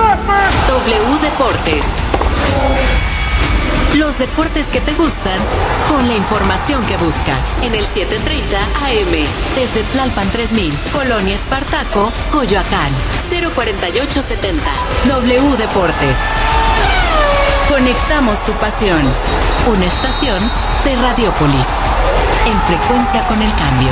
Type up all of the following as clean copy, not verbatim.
W Deportes. Los deportes que te gustan, con la información que buscas. En el 730 AM, desde Tlalpan 3000, Colonia Espartaco, Coyoacán, 04870. W Deportes. Conectamos tu pasión. Una estación de Radiópolis. En frecuencia con el cambio.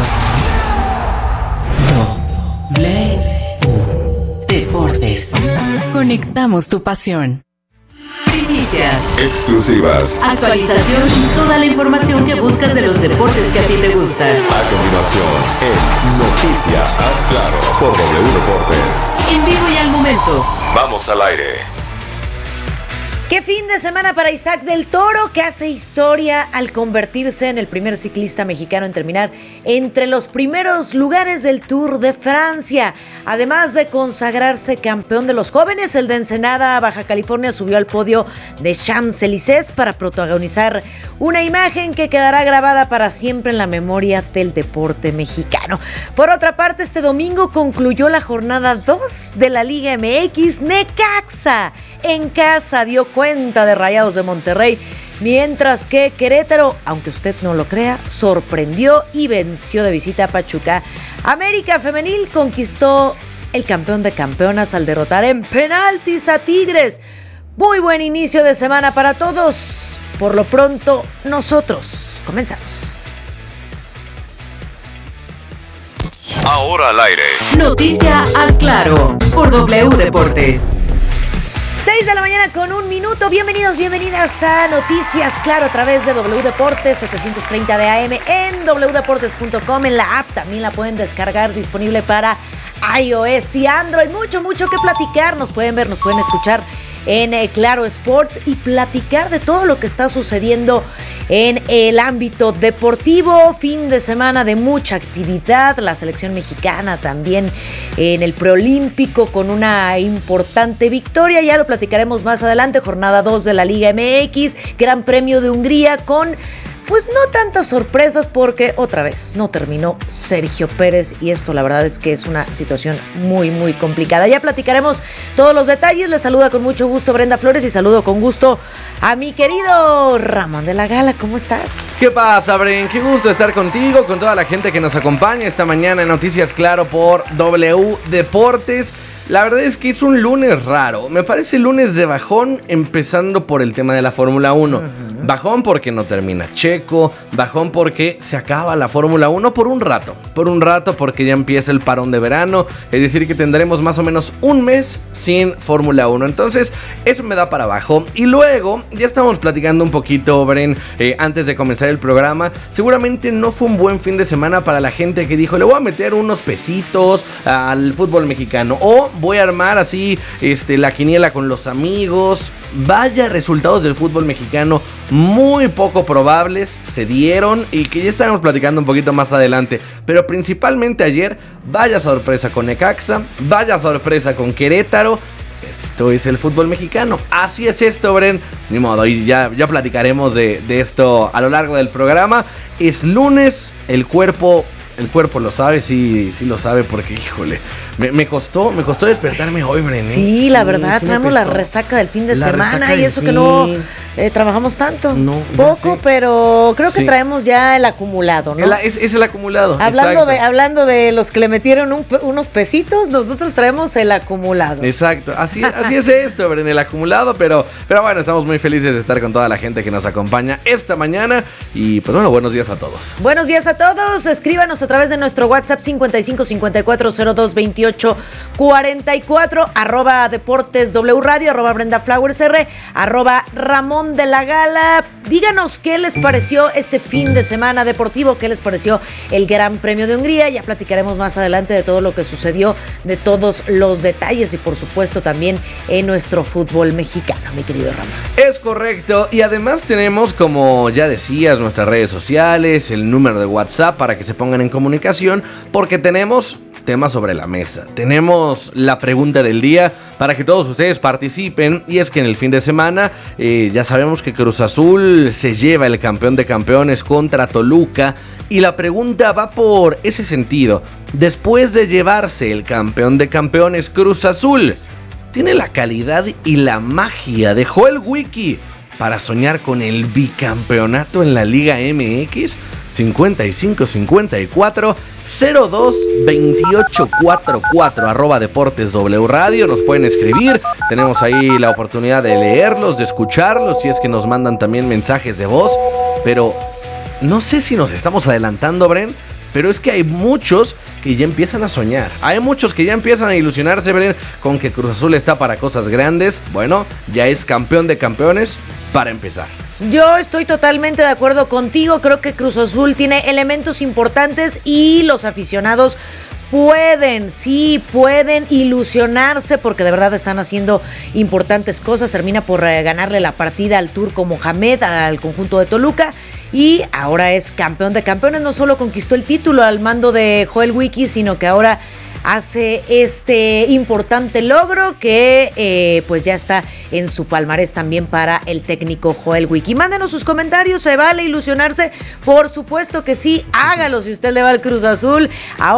W Deportes. Conectamos tu pasión. Primicias. Exclusivas. Actualización y toda la información que buscas de los deportes que a ti te gustan. A continuación, en Noticias Haz Claro por W Deportes. En vivo y al momento. Vamos al aire. Qué fin de semana para Isaac del Toro, que hace historia al convertirse en el primer ciclista mexicano en terminar entre los primeros lugares del Tour de Francia. Además de consagrarse campeón de los jóvenes, el de Ensenada, Baja California, subió al podio de Champs-Élysées para protagonizar una imagen que quedará grabada para siempre en la memoria del deporte mexicano. Por otra parte, este domingo concluyó la jornada 2 de la Liga MX. Necaxa en casa dio cuenta de Rayados de Monterrey, mientras que Querétaro, aunque usted no lo crea, sorprendió y venció de visita a Pachuca. América Femenil conquistó el campeón de campeonas al derrotar en penaltis a Tigres. Muy buen inicio de semana para todos. Por lo pronto, nosotros comenzamos. Ahora al aire. Noticia Haz Claro por W Deportes. 6 de la mañana con 1 minuto. Bienvenidos, bienvenidas a Noticias Claro a través de W Deportes 730 de AM en wdeportes.com. En la app también la pueden descargar, disponible para iOS y Android. Mucho que platicar. Nos pueden ver, nos pueden escuchar en Claro Sports y platicar de todo lo que está sucediendo en el ámbito deportivo. Fin de semana de mucha actividad, la selección mexicana también en el preolímpico con una importante victoria, ya lo platicaremos más adelante. Jornada 2 de la Liga MX, Gran Premio de Hungría con pues no tantas sorpresas porque otra vez no terminó Sergio Pérez y esto la verdad es que es una situación muy complicada. Ya platicaremos todos los detalles. Les saluda con mucho gusto Brenda Flores y saludo con gusto a mi querido Ramón de la Gala. ¿Cómo estás? ¿Qué pasa, Bren? Qué gusto estar contigo, con toda la gente que nos acompaña esta mañana en Noticias Claro por W Deportes. La verdad es que es un lunes raro. Me parece lunes de bajón, empezando por el tema de la Fórmula 1. Bajón porque no termina Checo. Bajón porque se acaba la Fórmula 1 por un rato. Por un rato porque ya empieza el parón de verano. Es decir, que tendremos más o menos un mes sin Fórmula 1. Entonces, eso me da para abajo. Y luego, ya estábamos platicando un poquito, Bren, antes de comenzar el programa. Seguramente no fue un buen fin de semana para la gente que dijo, le voy a meter unos pesitos al fútbol mexicano. O voy a armar así la quiniela con los amigos. Vaya resultados del fútbol mexicano muy poco probables se dieron y que ya estaremos platicando un poquito más adelante. Pero principalmente ayer, vaya sorpresa con Necaxa, vaya sorpresa con Querétaro. Esto es el fútbol mexicano. Así es esto, Bren. Ni modo, y ya platicaremos de esto a lo largo del programa. Es lunes, el cuerpo lo sabe, sí lo sabe, porque híjole, me costó despertarme hoy, Brené. Sí, la verdad, traemos la resaca del fin de semana y eso que no trabajamos tanto. No, poco, pero creo que traemos ya el acumulado, ¿no? Es el acumulado. Hablando de los que le metieron unos pesitos, nosotros traemos el acumulado. Exacto, así es esto, Brené, el acumulado, pero bueno, estamos muy felices de estar con toda la gente que nos acompaña esta mañana y pues bueno, buenos días a todos. Buenos días a todos, escríbanos a través de nuestro WhatsApp 55 54 02 28 44, @Deportes W Radio, @Brenda Flowers R, @Ramón de la Gala. Díganos qué les pareció este fin de semana deportivo, qué les pareció el Gran Premio de Hungría. Ya platicaremos más adelante de todo lo que sucedió, de todos los detalles y por supuesto también en nuestro fútbol mexicano, mi querido Ramón. Es correcto, y además tenemos, como ya decías, nuestras redes sociales, el número de WhatsApp para que se pongan en comunicación, porque tenemos temas sobre la mesa. Tenemos la pregunta del día para que todos ustedes participen, y es que en el fin de semana ya sabemos que Cruz Azul se lleva el campeón de campeones contra Toluca, y la pregunta va por ese sentido. Después de llevarse el campeón de campeones Cruz Azul, tiene la calidad y la magia de Joel Wiki para soñar con el bicampeonato en la Liga MX. 5554 02 28 44 arroba Deportes W Radio. Nos pueden escribir, tenemos ahí la oportunidad de leerlos, de escucharlos, si es que nos mandan también mensajes de voz. Pero no sé si nos estamos adelantando, Bren, pero es que hay muchos que ya empiezan a soñar. Hay muchos que ya empiezan a ilusionarse, Bren, con que Cruz Azul está para cosas grandes. Bueno, ya es campeón de campeones para empezar. Yo estoy totalmente de acuerdo contigo. Creo que Cruz Azul tiene elementos importantes y los aficionados pueden ilusionarse porque de verdad están haciendo importantes cosas. Termina por ganarle la partida al Turco Mohamed, al conjunto de Toluca, y ahora es campeón de campeones. No solo conquistó el título al mando de Joel Wiki, sino que ahora hace este importante logro que pues ya está en su palmarés también para el técnico Joel Wiki. Mándenos sus comentarios, ¿se vale ilusionarse? Por supuesto que sí, hágalo si usted le va al Cruz Azul. Ahora